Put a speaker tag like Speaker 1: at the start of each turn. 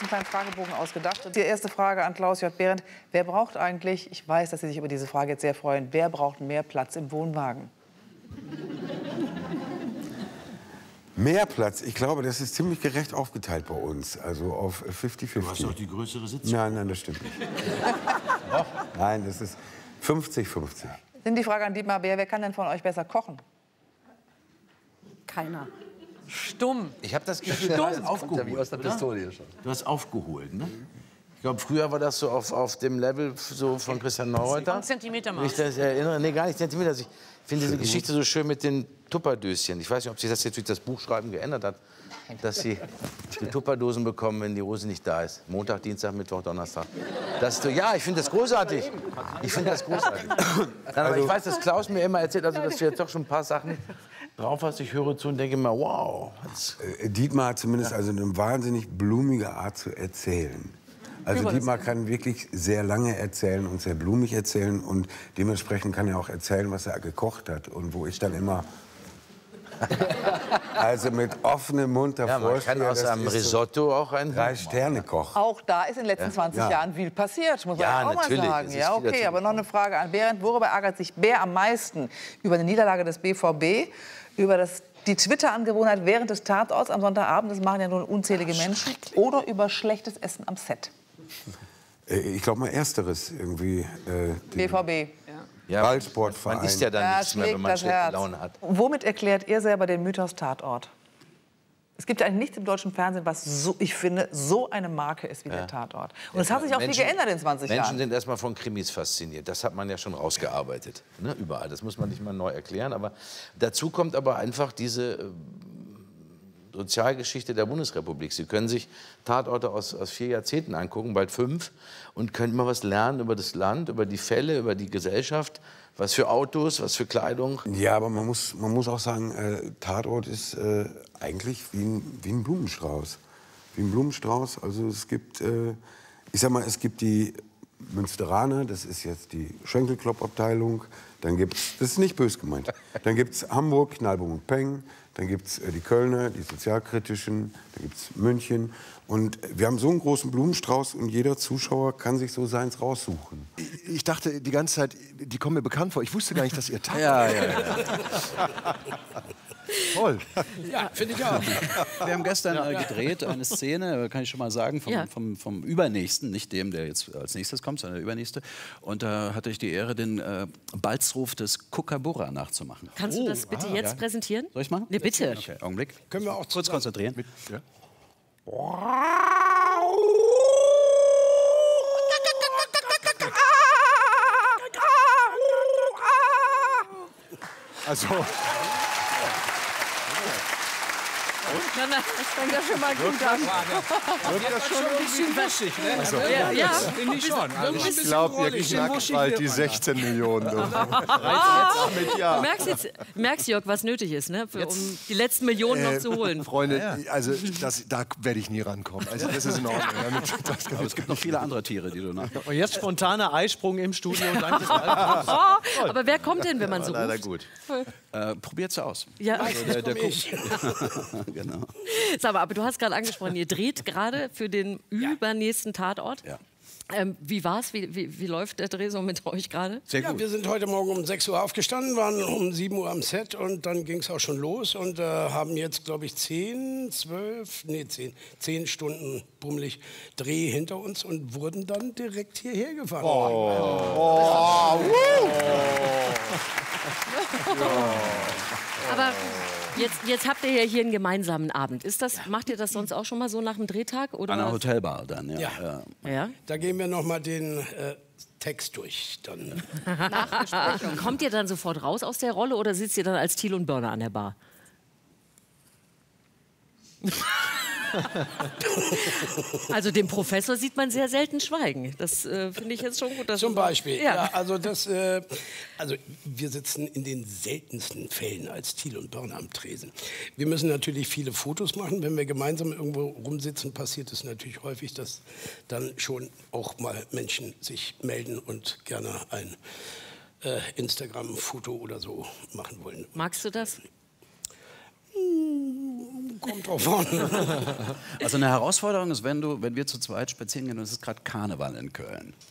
Speaker 1: einen kleinen Fragebogen ausgedacht. Und die erste Frage an Klaus J. Behrendt. Wer braucht eigentlich, ich weiß, dass Sie sich über diese Frage jetzt sehr freuen, wer braucht mehr Platz im Wohnwagen?
Speaker 2: Mehr Platz? Ich glaube, das ist ziemlich gerecht aufgeteilt bei uns. Also auf 50-50.
Speaker 3: Du hast doch die größere Sitzung.
Speaker 2: Nein, das stimmt nicht. Nein, das ist 50-50.
Speaker 1: Sind die Frage an Dietmar Bär, wer kann denn von euch besser kochen?
Speaker 4: Keiner.
Speaker 5: Stumm.
Speaker 3: Ich habe das Gefühl, du hast aufgeholt.
Speaker 6: Wie aus der Pistole schon.
Speaker 3: Du hast aufgeholt, ne? Ich glaube, früher war das so auf dem Level so von Christian Neureuter.
Speaker 5: Zentimeter
Speaker 3: Wenn ich das erinnere, nee, gar nicht Zentimeter. Ich finde diese Geschichte so schön mit den Tupperdöschen. Ich weiß nicht, ob sich das jetzt durch das Buchschreiben geändert hat, dass sie die Tupperdosen bekommen, wenn die Rose nicht da ist. Montag, Dienstag, Mittwoch, Donnerstag. Das ist so, ja, ich finde das großartig. Ich finde das großartig. Aber ich weiß, dass Klaus mir immer erzählt, also, dass du jetzt doch schon ein paar Sachen drauf hast. Ich höre zu und denke immer, wow.
Speaker 2: Dietmar hat zumindest also eine wahnsinnig blumige Art zu erzählen. Also Dietmar kann wirklich sehr lange erzählen und sehr blumig erzählen und dementsprechend kann er auch erzählen, was er gekocht hat und wo ich dann immer also mit offenem Mund davor
Speaker 3: Ja, man kann aus einem Risotto auch ein
Speaker 2: 3-Sterne-Koch.
Speaker 1: Auch da ist in den letzten 20 Jahren viel passiert, muss man
Speaker 3: Ja,
Speaker 1: auch mal
Speaker 3: natürlich.
Speaker 1: sagen.
Speaker 3: Es ist
Speaker 1: Ja,
Speaker 3: viel
Speaker 1: okay,
Speaker 3: dazu
Speaker 1: aber noch eine Frage an Behrendt. Worüber ärgert sich Bär am meisten? Über eine Niederlage des BVB, über die Twitter-Angewohnheit während des Tatorts am Sonntagabend, das machen ja nun unzählige Menschen, oder über schlechtes Essen am Set?
Speaker 2: Ich glaube mal Ersteres irgendwie.
Speaker 1: BVB.
Speaker 3: Ja,
Speaker 2: Ballsportverein.
Speaker 3: man isst ja dann nichts mehr, wenn man schlechte Laune hat.
Speaker 1: Womit erklärt ihr selber den Mythos Tatort? Es gibt ja eigentlich nichts im deutschen Fernsehen, was, so, ich finde, so eine Marke ist wie der Tatort. Und es hat sich auch viel geändert in 20 Jahren.
Speaker 3: Menschen sind erstmal von Krimis fasziniert. Das hat man ja schon rausgearbeitet. Ne? Überall. Das muss man nicht mal neu erklären. Aber dazu kommt aber einfach diese Sozialgeschichte der Bundesrepublik. Sie können sich Tatorte aus 4 Jahrzehnten angucken, bald 5, und können mal was lernen über das Land, über die Fälle, über die Gesellschaft. Was für Autos, was für Kleidung.
Speaker 2: Ja, aber man muss auch sagen, Tatort ist eigentlich wie ein Blumenstrauß. Wie ein Blumenstrauß. Also es gibt, ich sag mal, es gibt die Münsteraner, das ist jetzt die Schenkelklopfabteilung. Dann gibt's, das ist nicht böse gemeint, dann gibt's Hamburg, Knallburg und Peng. Dann gibt's die Kölner, die sozialkritischen, dann gibt's München. Und wir haben so einen großen Blumenstrauß und jeder Zuschauer kann sich so seins raussuchen.
Speaker 6: Ich dachte die ganze Zeit, die kommen mir bekannt vor. Ich wusste gar nicht, dass ihr Tatort.
Speaker 3: Ja.
Speaker 6: Toll.
Speaker 7: Ja, finde ich auch.
Speaker 8: Wir haben gestern gedreht, eine Szene, kann ich schon mal sagen, vom Übernächsten, nicht dem, der jetzt als nächstes kommt, sondern der Übernächste. Und da hatte ich die Ehre, den Balzruf des Kookaburra nachzumachen.
Speaker 5: Kannst du das bitte jetzt präsentieren?
Speaker 8: Soll ich machen?
Speaker 5: Ne, bitte.
Speaker 8: Okay, Augenblick.
Speaker 7: Können wir auch
Speaker 8: kurz konzentrieren.
Speaker 6: Ja.
Speaker 7: Also.
Speaker 5: Nein, das fängt ja schon mal gut an.
Speaker 7: Wird das schon ein bisschen wuschig, ne?
Speaker 6: Also,
Speaker 5: Ja,
Speaker 7: Finde ich schon. Also,
Speaker 6: ich glaube, ihr knackt bald die 16 Millionen.
Speaker 5: Du merkst, Jörg, was nötig ist, ne? Um die letzten Millionen noch zu holen.
Speaker 6: Freunde, also da werde ich nie rankommen. Also das ist in Ordnung.
Speaker 8: Aber es gibt noch viele andere Tiere, die du nach.
Speaker 7: Und jetzt spontaner Eisprung im Studio. Und dann
Speaker 5: Aber wer kommt denn, wenn man so
Speaker 3: Leider
Speaker 5: ruft?
Speaker 3: gut.
Speaker 8: Probiert's aus.
Speaker 5: Ja.
Speaker 8: Also der genau.
Speaker 5: Sag mal, aber du hast gerade angesprochen, ihr dreht gerade für den übernächsten Tatort.
Speaker 8: Ja.
Speaker 5: Wie war's? Wie läuft der Dreh so mit euch gerade?
Speaker 8: Sehr gut.
Speaker 7: Ja, wir sind heute Morgen um 6 Uhr aufgestanden, waren um 7 Uhr am Set und dann ging es auch schon los und haben jetzt, glaube ich, 10 Stunden bummelig Dreh hinter uns und wurden dann direkt hierher gefahren.
Speaker 5: Aber jetzt habt ihr ja hier einen gemeinsamen Abend. Macht ihr das sonst auch schon mal so nach dem Drehtag? Oder
Speaker 8: An einer
Speaker 5: was?
Speaker 8: Hotelbar dann, ja.
Speaker 5: Ja?
Speaker 7: Da gehen wir noch mal den Text durch. Dann.
Speaker 5: Kommt ihr dann sofort raus aus der Rolle oder sitzt ihr dann als Thiel und Börner an der Bar? Also den Professor sieht man sehr selten schweigen. Das finde ich jetzt schon gut. Dass
Speaker 7: Zum Beispiel.
Speaker 5: Ja.
Speaker 7: Ja, also wir sitzen in den seltensten Fällen als Thiel und Börner am Tresen. Wir müssen natürlich viele Fotos machen. Wenn wir gemeinsam irgendwo rumsitzen, passiert es natürlich häufig, dass dann schon auch mal Menschen sich melden und gerne ein Instagram-Foto oder so machen wollen.
Speaker 5: Magst du das?
Speaker 7: Kommt drauf an.
Speaker 8: Also eine Herausforderung ist, wenn wir zu zweit spazieren gehen und es ist gerade Karneval in Köln.